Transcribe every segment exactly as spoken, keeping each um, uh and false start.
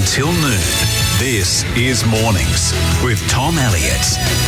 until noon. This is Mornings with Tom Elliott.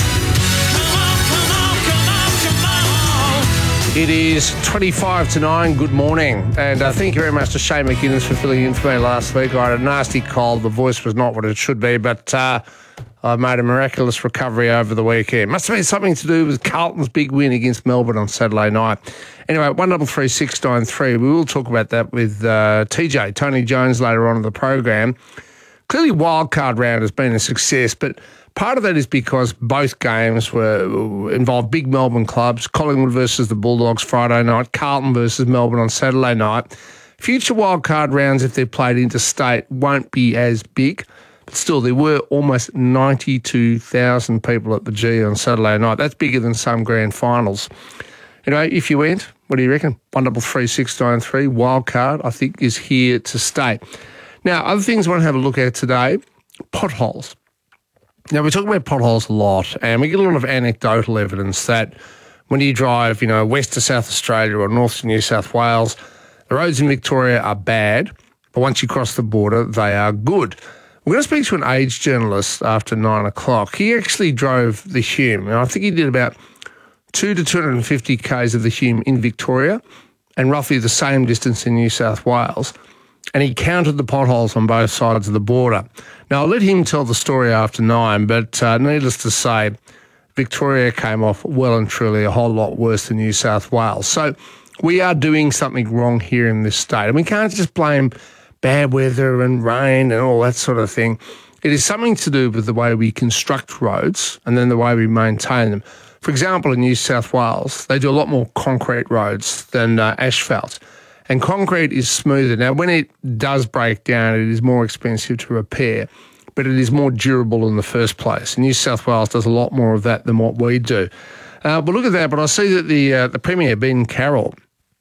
It is twenty-five to nine. Good morning. And uh, thank you very much to Shane McGuinness for filling in for me last week. I had a nasty cold. The voice was not what it should be, but uh, I made a miraculous recovery over the weekend. Must have been something to do with Carlton's big win against Melbourne on Saturday night. Anyway, one double three six nine three. We will talk about that with uh, T J, Tony Jones, later on in the program. Clearly, wildcard round has been a success, but part of that is because both games were involved big Melbourne clubs, Collingwood versus the Bulldogs Friday night, Carlton versus Melbourne on Saturday night. Future wildcard rounds, if they're played interstate, won't be as big. But still, there were almost ninety-two thousand people at the G on Saturday night. That's bigger than some grand finals. Anyway, if you went, what do you reckon? one double three six nine three, wildcard, I think, is here to stay. Now, other things I want to have a look at today, potholes. Now, we talk about potholes a lot, and we get a lot of anecdotal evidence that when you drive, you know, west to South Australia or north to New South Wales, the roads in Victoria are bad, but once you cross the border, they are good. We're going to speak to an age journalist after nine o'clock. He actually drove the Hume, and I think he did about two to two hundred fifty kays of the Hume in Victoria and roughly the same distance in New South Wales. And he counted the potholes on both sides of the border. Now, I'll let him tell the story after nine, but uh, needless to say, Victoria came off well and truly a whole lot worse than New South Wales. So we are doing something wrong here in this state. And we can't just blame bad weather and rain and all that sort of thing. It is something to do with the way we construct roads and then the way we maintain them. For example, in New South Wales, they do a lot more concrete roads than uh, asphalt. And concrete is smoother. Now, when it does break down, it is more expensive to repair, but it is more durable in the first place. And New South Wales does a lot more of that than what we do. Uh, but look at that. But I see that the uh, the Premier, Ben Carroll,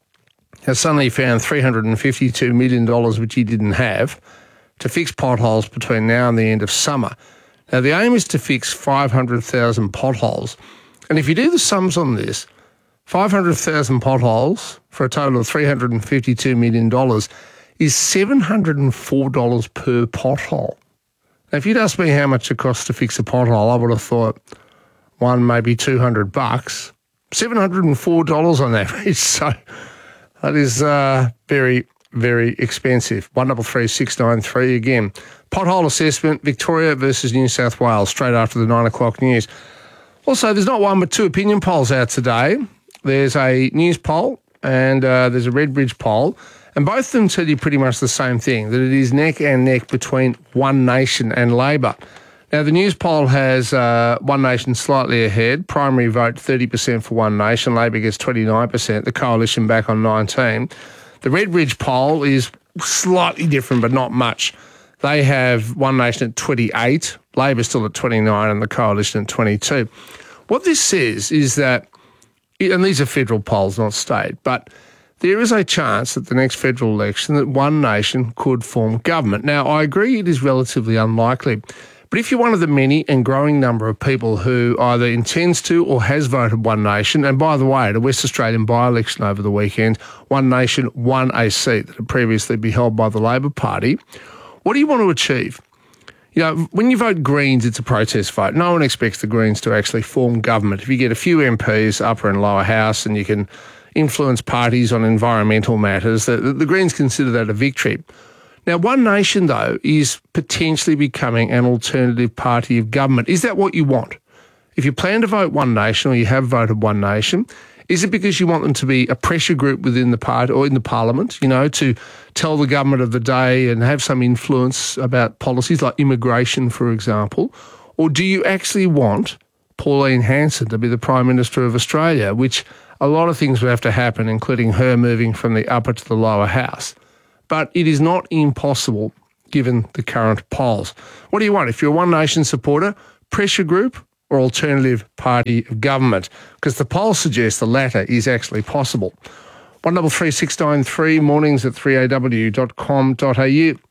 has suddenly found three hundred fifty-two million dollars, which he didn't have, to fix potholes between now and the end of summer. Now, the aim is to fix five hundred thousand potholes. And if you do the sums on this, five hundred thousand potholes for a total of three hundred fifty-two million dollars is seven hundred four dollars per pothole. Now, if you'd asked me how much it costs to fix a pothole, I would have thought one, maybe two hundred bucks. seven hundred four dollars on average. So that is uh, very, very expensive. one double three six nine three again. Pothole assessment, Victoria versus New South Wales, straight after the nine o'clock news. Also, there's not one but two opinion polls out today. There's a news poll and uh, there's a Redbridge poll, and both of them tell you pretty much the same thing, that it is neck and neck between One Nation and Labor. Now, the news poll has uh, One Nation slightly ahead, primary vote thirty percent for One Nation, Labor gets twenty-nine percent, the Coalition back on nineteen. The Redbridge poll is slightly different, but not much. They have One Nation at twenty-eight, Labor still at twenty-nine, and the Coalition at twenty-two. What this says is that, and these are federal polls, not state, but there is a chance at the next federal election that One Nation could form government. Now, I agree it is relatively unlikely, but if you're one of the many and growing number of people who either intends to or has voted One Nation, and by the way, at a West Australian by-election over the weekend, One Nation won a seat that had previously been held by the Labor Party, what do you want to achieve? You know, when you vote Greens, it's a protest vote. No one expects the Greens to actually form government. If you get a few M Ps, upper and lower house, and you can influence parties on environmental matters, the, the Greens consider that a victory. Now, One Nation, though, is potentially becoming an alternative party of government. Is that what you want? If you plan to vote One Nation or you have voted One Nation, is it because you want them to be a pressure group within the party or in the parliament, you know, to tell the government of the day and have some influence about policies like immigration, for example? Or do you actually want Pauline Hanson to be the Prime Minister of Australia, which a lot of things would have to happen, including her moving from the upper to the lower house? But it is not impossible given the current polls. What do you want? If you're a One Nation supporter, pressure group or alternative party of government? Because the polls suggest the latter is actually possible. one double three six nine three, mornings at three a w dot com dot a u.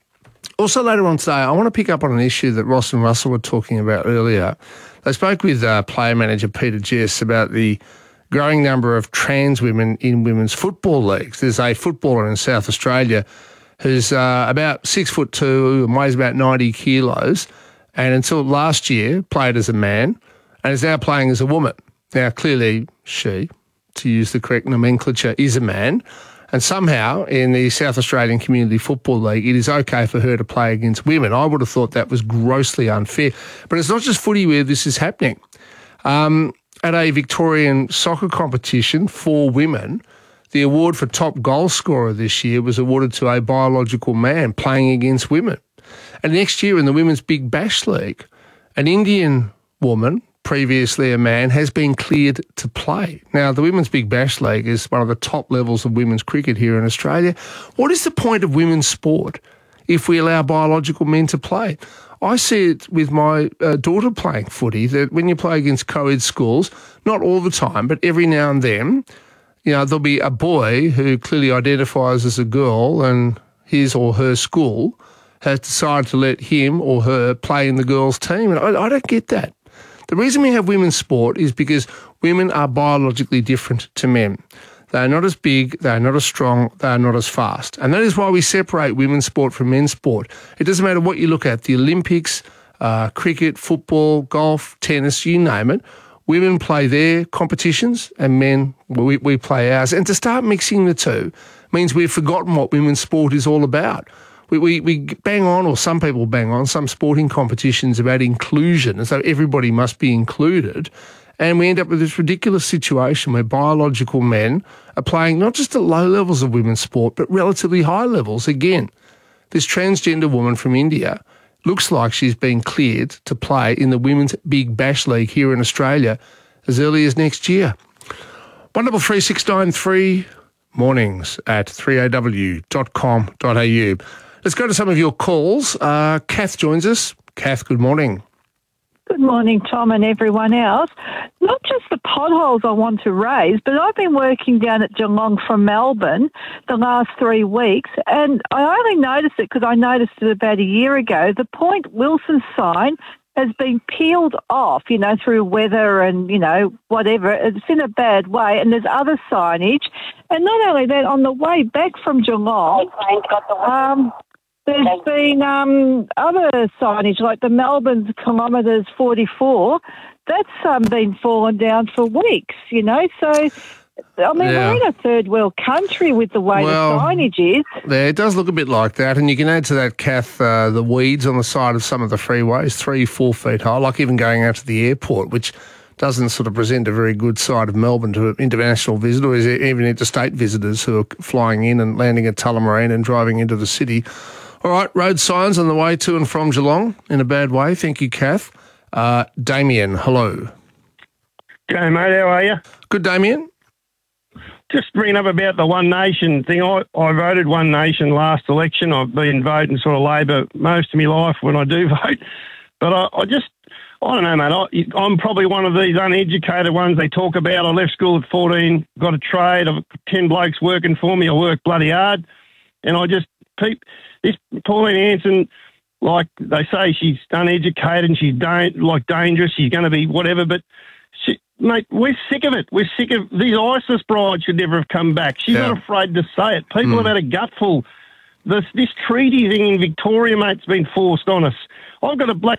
Also later on today, I want to pick up on an issue that Ross and Russell were talking about earlier. They spoke with uh, player manager Peter Jess about the growing number of trans women in women's football leagues. There's a footballer in South Australia who's uh, about six foot two and weighs about ninety kilos, and until last year played as a man and is now playing as a woman. Now, clearly she, to use the correct nomenclature, is a man. And somehow in the South Australian Community Football League, it is okay for her to play against women. I would have thought that was grossly unfair. But it's not just footy where this is happening. Um, at a Victorian soccer competition for women, the award for top goal scorer this year was awarded to a biological man playing against women. And next year in the Women's Big Bash League, an Indian woman, previously a man, has been cleared to play. Now, the Women's Big Bash League is one of the top levels of women's cricket here in Australia. What is the point of women's sport if we allow biological men to play? I see it with my uh, daughter playing footy, that when you play against co-ed schools, not all the time, but every now and then, you know, there'll be a boy who clearly identifies as a girl and his or her school has decided to let him or her play in the girls' team. And I, I don't get that. The reason we have women's sport is because women are biologically different to men. They are not as big, they are not as strong, they are not as fast. And that is why we separate women's sport from men's sport. It doesn't matter what you look at, the Olympics, uh, cricket, football, golf, tennis, you name it. Women play their competitions and men, we, we play ours. And to start mixing the two means we've forgotten what women's sport is all about. We, we we bang on, or some people bang on, some sporting competitions about inclusion, as though everybody must be included. And we end up with this ridiculous situation where biological men are playing not just at low levels of women's sport, but relatively high levels. Again, this transgender woman from India looks like she's been cleared to play in the Women's Big Bash League here in Australia as early as next year. one double three six nine three, mornings at three a w dot com dot a u. Let's go to some of your calls. Uh, Kath joins us. Kath, good morning. Good morning, Tom, and everyone else. Not just the potholes I want to raise, but I've been working down at Geelong from Melbourne the last three weeks, and I only noticed it because I noticed it about a year ago. The Point Wilson sign has been peeled off, you know, through weather and, you know, whatever. It's in a bad way, and there's other signage. And not only that, on the way back from Geelong, um, there's been um, other signage, like the Melbourne kilometres forty-four. That's um, been fallen down for weeks, you know. So, I mean, yeah. we're in a third world country with the way well, the signage is. Yeah, it does look a bit like that. And you can add to that, Kath, uh, the weeds on the side of some of the freeways, three, four feet high, like even going out to the airport, which doesn't sort of present a very good side of Melbourne to international visitors, even interstate visitors who are flying in and landing at Tullamarine and driving into the city. All right, road signs on the way to and from Geelong in a bad way. Thank you, Kath. Uh, Damien, hello. G'day, mate. How are you? Good, Damien. Just bringing up about the One Nation thing. I, I voted One Nation last election. I've been voting sort of Labor most of my life when I do vote. But I, I just, I don't know, mate. I, I'm probably one of these uneducated ones they talk about. I left school at fourteen, got a trade. I've got ten blokes working for me. I work bloody hard. And I just, peep, this Pauline Hanson, like they say, she's uneducated and she's da- like dangerous. She's going to be whatever. But, she, mate, we're sick of it. We're sick of these ISIS brides should never have come back. She's yeah. not afraid to say it. People mm. have had a gutful. This, this treaty thing in Victoria, mate's been forced on us. I've got a black,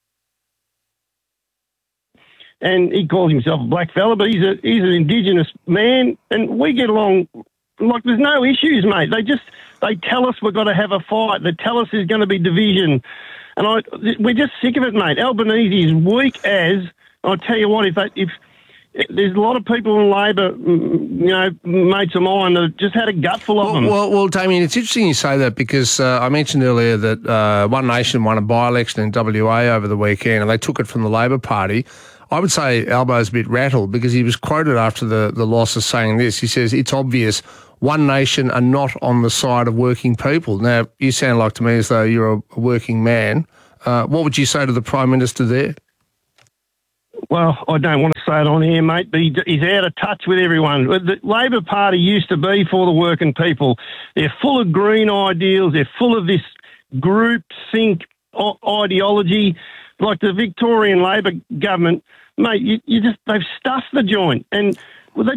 and he calls himself a black fella, but he's a he's an Indigenous man, and we get along like there's no issues, mate. They just they tell us we've got to have a fight. They tell us there's going to be division, and I we're just sick of it, mate. Albanese is weak as I'll tell you what. If they, if there's a lot of people in Labor, you know, mates of mine that just had a gutful of well, them. Well, well, Damien, it's interesting you say that because uh, I mentioned earlier that uh, One Nation won a by-election in W A over the weekend and they took it from the Labor Party. I would say Albo's a bit rattled because he was quoted after the, the loss as saying this. He says, it's obvious One Nation are not on the side of working people. Now, you sound like to me as though you're a, a working man. Uh, what would you say to the Prime Minister there? Well, I don't want to say it on here, mate, but he, he's out of touch with everyone. The Labor Party used to be for the working people. They're full of green ideals. They're full of this group think ideology. Like the Victorian Labor government, mate, you, you just they've stuffed the joint, and well, they just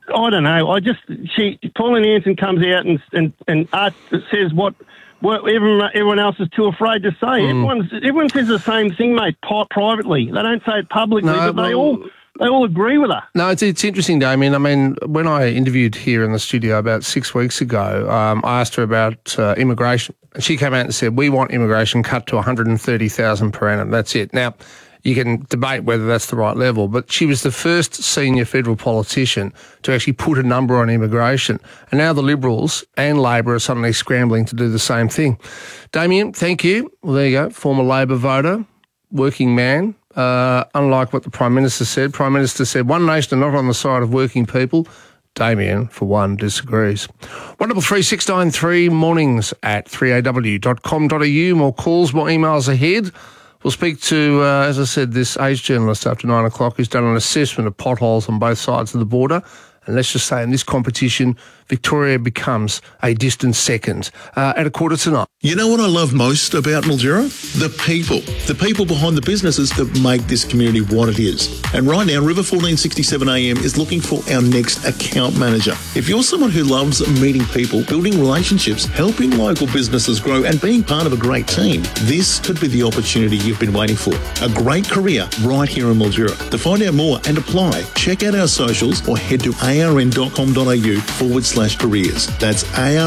I don't know. I just she Pauline Hanson comes out and and and Art says what what everyone everyone else is too afraid to say. Mm. Everyone's everyone says the same thing, mate. Privately, they don't say it publicly, no, but well, they all. They all agree with her. No, it's it's interesting, Damien. I mean, when I interviewed here in the studio about six weeks ago, um, I asked her about uh, immigration. And she came out and said, we want immigration cut to one hundred thirty thousand per annum. That's it. Now, you can debate whether that's the right level, but she was the first senior federal politician to actually put a number on immigration. And now the Liberals and Labor are suddenly scrambling to do the same thing. Damien, thank you. Well, there you go. Former Labor voter, working man. Uh, unlike what the Prime Minister said, Prime Minister said one nation and not on the side of working people. Damien, for one, disagrees. one double three six nine three mornings at three a w dot com dot a u. More calls, more emails ahead. We'll speak to, uh, as I said, this age journalist after nine o'clock who's done an assessment of potholes on both sides of the border. And let's just say in this competition, Victoria becomes a distant second uh, at a quarter to nine. You know what I love most about Mildura? The people. The people behind the businesses that make this community what it is. And right now, River fourteen sixty-seven A M is looking for our next account manager. If you're someone who loves meeting people, building relationships, helping local businesses grow and being part of a great team, this could be the opportunity you've been waiting for. A great career right here in Mildura. To find out more and apply, check out our socials or head to arn.com.au forward slash careers. That's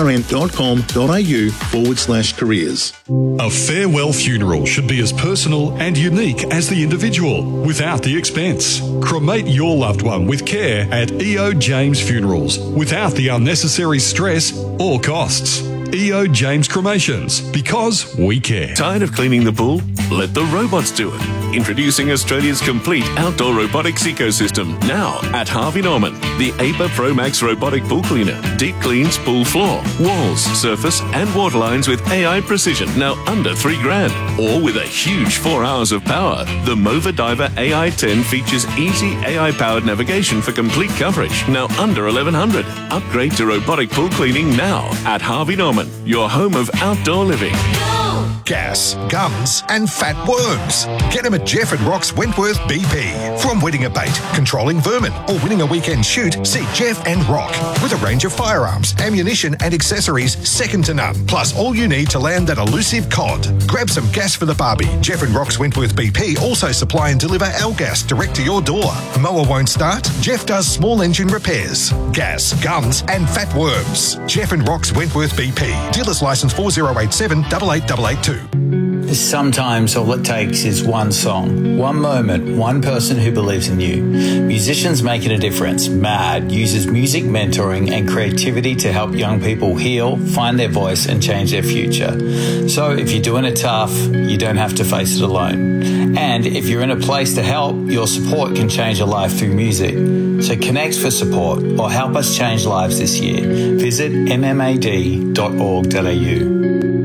arn.com.au forward slash careers. A farewell funeral should be as personal and unique as the individual, without the expense. Cremate your loved one with care at E O James Funerals, without the unnecessary stress or costs. E O James Cremations, because we care. Tired of cleaning the pool? Let the robots do it. Introducing Australia's complete outdoor robotics ecosystem, now at Harvey Norman. The A P A Pro Max robotic pool cleaner deep cleans pool floor, walls, surface and water lines with A I precision, now under three grand. Or with a huge four hours of power, the Mova Diver A I ten features easy A I-powered navigation for complete coverage, now under eleven hundred. Upgrade to robotic pool cleaning now at Harvey Norman, your home of outdoor living. Gas, gums and fat worms. Get them at Jeff and Rock's Wentworth B P. From wetting a bait, controlling vermin or winning a weekend shoot, see Jeff and Rock. With a range of firearms, ammunition and accessories second to none. Plus all you need to land that elusive cod. Grab some gas for the barbie. Jeff and Rock's Wentworth B P also supply and deliver L-Gas direct to your door. Mower won't start? Jeff does small engine repairs. Gas, guns and fat worms. Jeff and Rock's Wentworth B P. Dealer's licence four zero eight seven eight eight eight eight two. Sometimes all it takes is one song, one moment, one person who believes in you. Musicians Making a Difference, MAD, uses music mentoring and creativity to help young people heal, find their voice and change their future. So if you're doing it tough, you don't have to face it alone. And if you're in a place to help, your support can change your life through music. So connect for support or help us change lives this year. Visit m m a d dot org dot a u.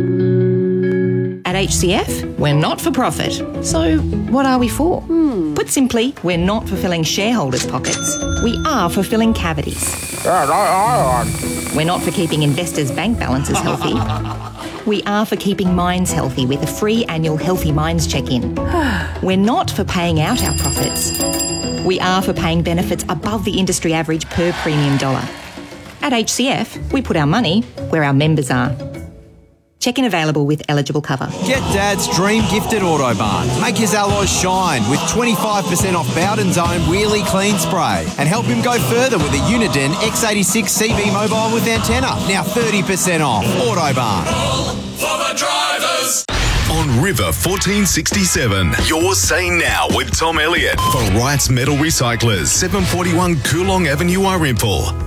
At H C F, we're not for profit. So what are we for? Hmm. Put simply, we're not for filling shareholders' pockets. We are for filling cavities. We're not for keeping investors' bank balances healthy. We are for keeping minds healthy with a free annual Healthy Minds check-in. We're not for paying out our profits. We are for paying benefits above the industry average per premium dollar. At H C F, we put our money where our members are. Check-in available with eligible cover. Get Dad's dream gifted Autobarn. Make his alloys shine with twenty-five percent off Bowden's own Wheelie Clean Spray. And help him go further with a Uniden X eighty-six C B mobile with antenna. Now thirty percent off. Autobarn. All for the drivers. On River fourteen sixty-seven, you're saying now with Tom Elliott for Wright's Metal Recyclers, seven forty-one Coolong Avenue, Arimpool.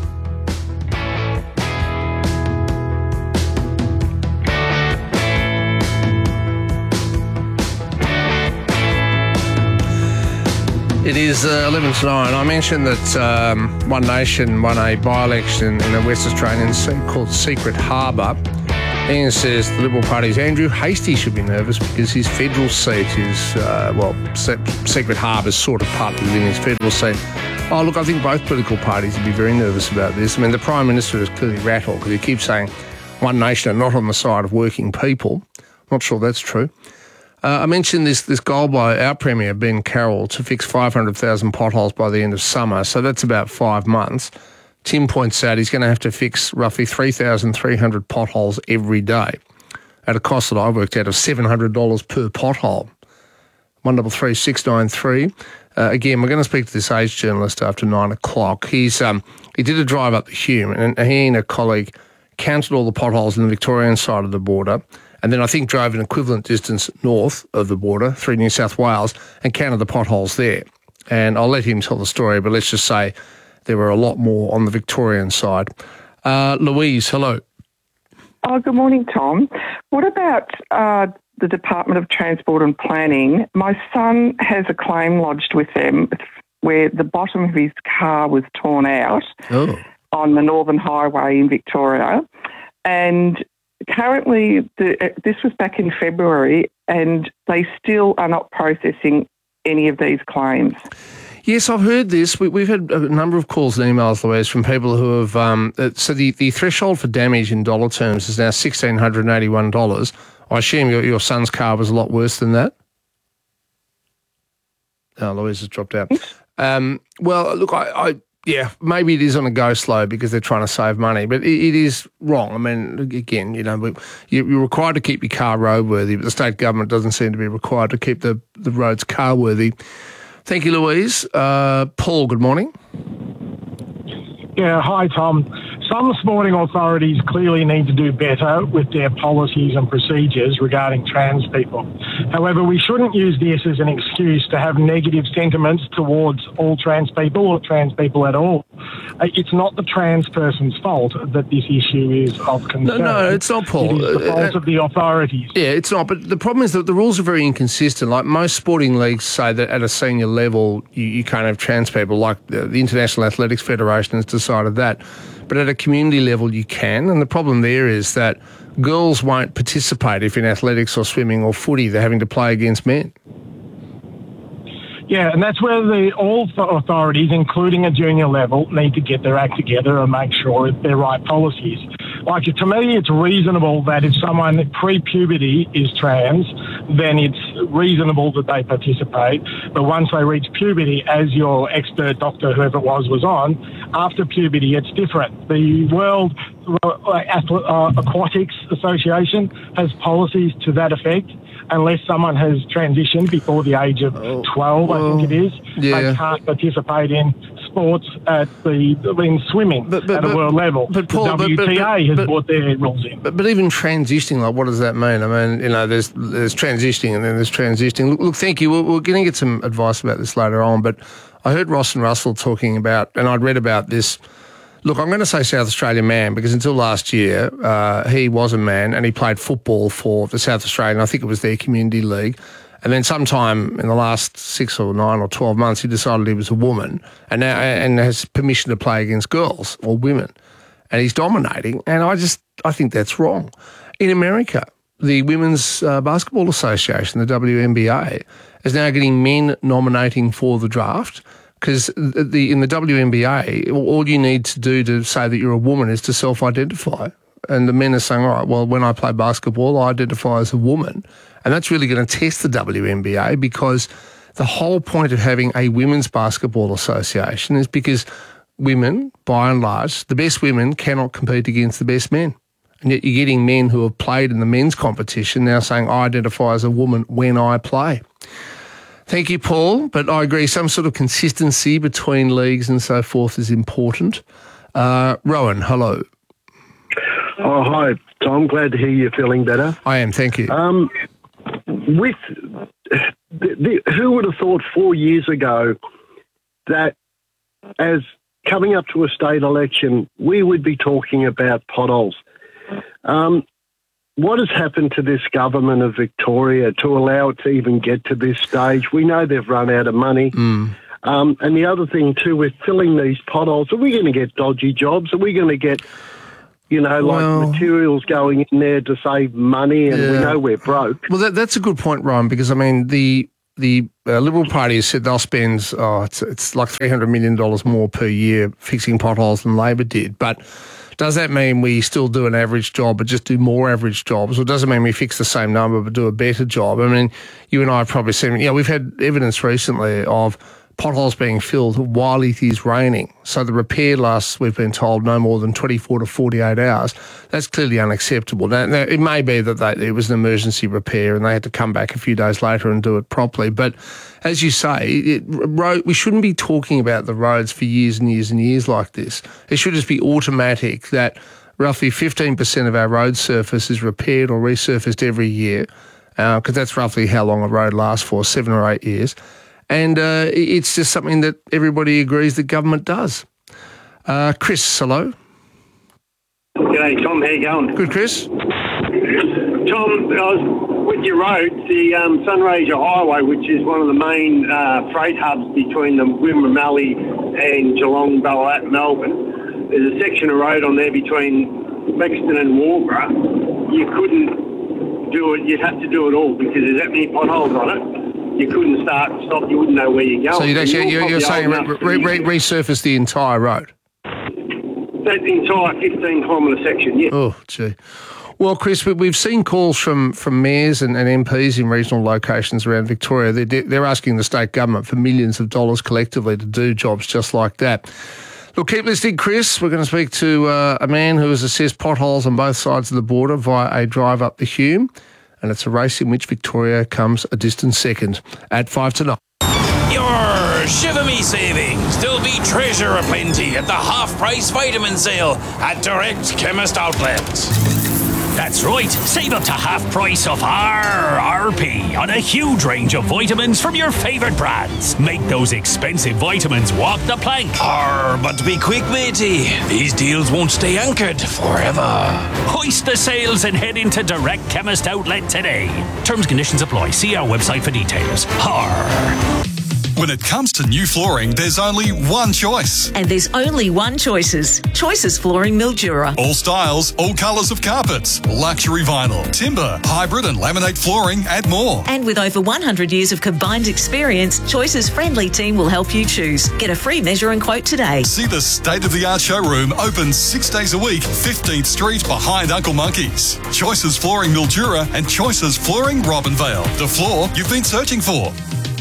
It is uh, eleven to nine. I mentioned that um, One Nation won a by-election in a West Australian seat called Secret Harbour. Ian says the Liberal Party's Andrew Hastie should be nervous because his federal seat is, uh, well, Secret Harbour's sort of partly within his federal seat. Oh, look, I think both political parties would be very nervous about this. I mean, the Prime Minister is clearly rattled because he keeps saying One Nation are not on the side of working people. I'm not sure that's true. Uh, I mentioned this this goal by our Premier, Ben Carroll, to fix five hundred thousand potholes by the end of summer, so that's about five months. Tim points out he's going to have to fix roughly three thousand three hundred potholes every day at a cost that I worked out of seven hundred dollars per pothole. one double three six nine three. Uh, again, we're going to speak to this age journalist after nine o'clock. He's um he did a drive up the Hume, and he and a colleague counted all the potholes in the Victorian side of the border, and then I think drove an equivalent distance north of the border through New South Wales and counted the potholes there. And I'll let him tell the story, but let's just say there were a lot more on the Victorian side. Uh, Louise, hello. Oh, good morning, Tom. What about uh, the Department of Transport and Planning? My son has a claim lodged with them where the bottom of his car was torn out oh. on the Northern Highway in Victoria. And currently, the, this was back in February, and they still are not processing any of these claims. Yes, I've heard this. We, we've had a number of calls and emails, Louise, from people who have... Um, so the, the threshold for damage in dollar terms is now one thousand six hundred eighty-one dollars. I assume your, your son's car was a lot worse than that? Oh, Louise has dropped out. Um, well, look, I, I... Yeah, maybe it is on a go slow because they're trying to save money, but it, it is wrong. I mean, again, you know, we, you, you're required to keep your car roadworthy, but the state government doesn't seem to be required to keep the, the roads car-worthy. Thank you, Louise. Uh, Paul, good morning. Yeah, hi, Tom. Some sporting authorities clearly need to do better with their policies and procedures regarding trans people. However, we shouldn't use this as an excuse to have negative sentiments towards all trans people or trans people at all. It's not the trans person's fault that this issue is of concern. No, no, it's not, Paul. It is the fault uh, of the authorities. Yeah, it's not. But the problem is that the rules are very inconsistent. Like most sporting leagues say that at a senior level you, you can't have trans people, like the, the International Athletics Federation has decided that. But at a community level you can, and the problem there is that girls won't participate if in athletics or swimming or footy they're having to play against men. Yeah, and that's where the all authorities, including a junior level, need to get their act together and make sure that they're right policies. Like, to me, it's reasonable that if someone pre-puberty is trans, then it's reasonable that they participate. But once they reach puberty, as your expert doctor, whoever it was, was on, after puberty, it's different. The World Aquatics Association has policies to that effect. Unless someone has transitioned before the age of twelve, well, I think it is, yeah. they can't participate in sports at the in swimming but, but, at a but, world level. But Paul, the W T A but, but, has but, brought their rules in. But, but even transitioning, like, what does that mean? I mean, you know, there's there's transitioning and then there's transitioning. Look, look thank you. We're, we're going to get some advice about this later on, but I heard Ross and Russell talking about, and I'd read about this. Look, I'm going to say South Australian man because until last year, uh, he was a man and he played football for the South Australian. I think it was their community league. And then sometime in the last six or nine or twelve months, he decided he was a woman and now and has permission to play against girls or women. And he's dominating. And I just, I think that's wrong. In America, the Women's uh, Basketball Association, the W N B A, is now getting men nominating for the draft. Because the, in the W N B A, all you need to do to say that you're a woman is to self-identify. And the men are saying, all right, well, when I play basketball, I identify as a woman. And that's really going to test the W N B A because the whole point of having a women's basketball association is because women, by and large, the best women cannot compete against the best men. And yet you're getting men who have played in the men's competition now saying, I identify as a woman when I play. Thank you, Paul. But I agree, some sort of consistency between leagues and so forth is important. Uh, Rowan, hello. Oh, hi, Tom. Glad to hear you're feeling better. I am, thank you. Um, with the, the, who would have thought four years ago that as coming up to a state election, we would be talking about potholes? Um, What has happened to this government of Victoria to allow it to even get to this stage? We know they've run out of money. Mm. Um, and the other thing, too, with filling these potholes, are we going to get dodgy jobs? Are we going to get, you know, like well, materials going in there to save money and yeah. we know we're broke? Well, that, that's a good point, Ryan, because, I mean, the the uh, Liberal Party has said they'll spend, oh, it's, it's like three hundred million dollars more per year fixing potholes than Labor did. But Does that mean we still do an average job but just do more average jobs? Or does it mean we fix the same number but do a better job? I mean, you and I have probably seen, you know, we've had evidence recently of potholes being filled while it is raining. So the repair lasts, we've been told, no more than twenty-four to forty-eight hours. That's clearly unacceptable. Now, now it may be that they, it was an emergency repair and they had to come back a few days later and do it properly. But as you say, it, road, we shouldn't be talking about the roads for years and years and years like this. It should just be automatic that roughly fifteen percent of our road surface is repaired or resurfaced every year, because uh, that's roughly how long a road lasts for, seven or eight years. And uh, it's just something that everybody agrees the government does. Uh, Chris, hello. G'day, Tom. How you going? Good, Chris. Tom, I was with your roads, the um, Sunraysia Highway, which is one of the main uh, freight hubs between the Wimmera Mallee and Geelong, Ballarat, Melbourne. There's a section of road on there between Lexington and Waubra. You couldn't do it. You'd have to do it all because there's that many potholes on it. You couldn't start and stop. You wouldn't know where you're going. So you'd actually, you're, you're saying re- re- re- resurface the entire road? That entire fifteen kilometre section, yeah. Oh, gee. Well, Chris, we've seen calls from, from mayors and, and M Ps in regional locations around Victoria. They're, they're asking the state government for millions of dollars collectively to do jobs just like that. Look, keep listening, Chris. We're going to speak to uh, a man who has assessed potholes on both sides of the border via a drive up the Hume. And it's a race in which Victoria comes a distant second at five to nine. Your Shiver Me savings. There'll be treasure aplenty at the half-price vitamin sale at Direct Chemist Outlets. That's right, save up to half price of R R P on a huge range of vitamins from your favourite brands. Make those expensive vitamins walk the plank. Arr, but be quick, matey. These deals won't stay anchored forever. Hoist the sails and head into Direct Chemist Outlet today. Terms and conditions apply. See our website for details. Arr. When it comes to new flooring, there's only one choice. And there's only one Choices. Choices Flooring Mildura. All styles, all colours of carpets, luxury vinyl, timber, hybrid and laminate flooring and more. And with over one hundred years of combined experience, Choices' friendly team will help you choose. Get a free measure and quote today. See the state-of-the-art showroom open six days a week, fifteenth Street behind Uncle Monkey's. Choices Flooring Mildura and Choices Flooring Robinvale. The floor you've been searching for.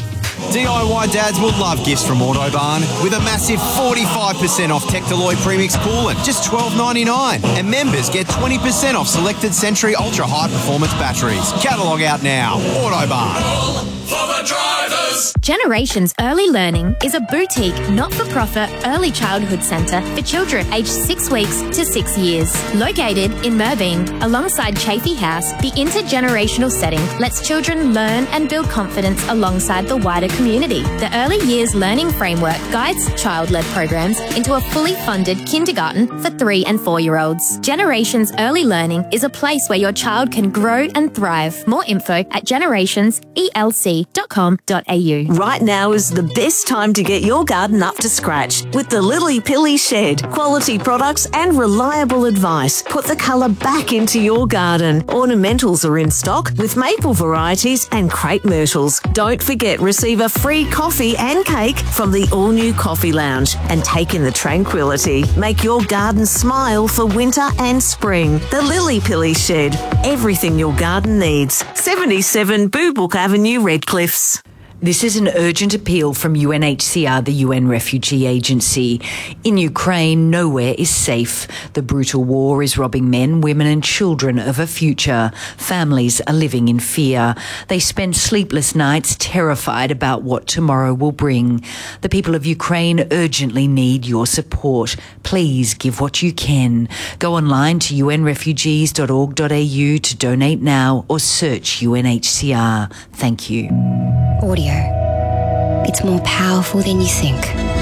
D I Y dads will love gifts from Autobarn with a massive forty-five percent off Tectaloid Premix coolant, just twelve ninety-nine. And members get twenty percent off selected Century Ultra High Performance batteries. Catalogue out now. Autobarn. For the drivers. Generations Early Learning is a boutique, not-for-profit early childhood centre for children aged six weeks to six years. Located in Merbein, alongside Chafee House, the intergenerational setting lets children learn and build confidence alongside the wider community. The Early Years Learning Framework guides child-led programs into a fully funded kindergarten for three and four-year-olds. Generations Early Learning is a place where your child can grow and thrive. More info at generations e l c dot com dot a u. Right now is the best time to get your garden up to scratch with the Lily Pilly Shed. Quality products and reliable advice. Put the colour back into your garden. Ornamentals are in stock with maple varieties and crepe myrtles. Don't forget, receive a free coffee and cake from the all-new Coffee Lounge and take in the tranquility. Make your garden smile for winter and spring. The Lily Pilly Shed. Everything your garden needs. seventy-seven Boobook Avenue, Redcliffs. This is an urgent appeal from U N H C R, the U N Refugee Agency. In Ukraine, nowhere is safe. The brutal war is robbing men, women and children of a future. Families are living in fear. They spend sleepless nights terrified about what tomorrow will bring. The people of Ukraine urgently need your support. Please give what you can. Go online to u n refugees dot org dot a u to donate now or search U N H C R. Thank you. Audio. It's more powerful than you think.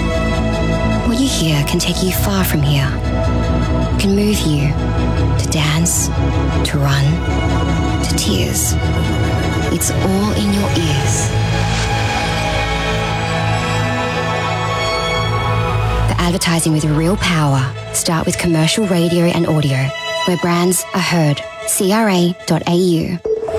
What you hear can take you far from here. Can move you to dance, to run, to tears. It's all in your ears. For advertising with real power, start with commercial radio and audio, where brands are heard. c r a dot a u.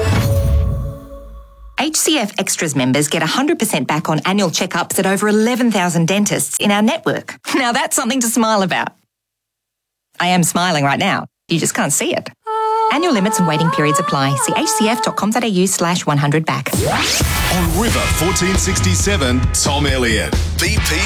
H C F Extras members get one hundred percent back on annual checkups at over eleven thousand dentists in our network. Now that's something to smile about. I am smiling right now. You just can't see it. Annual limits and waiting periods apply. See hcf.com.au slash 100 back. On River fourteen sixty-seven, Tom Elliott, V P